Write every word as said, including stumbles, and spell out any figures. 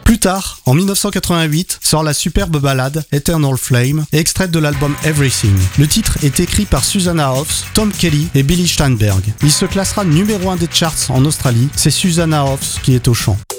Plus tard, en dix-neuf cent quatre-vingt-huit, sort la superbe ballade Eternal Flame, extraite de l'album Everything. Le titre est écrit par Susanna Hoffs, Tom Kelly et Billy Steinberg. Il se classera numéro un des charts en Australie, c'est Susanna Hoffs qui est au chant.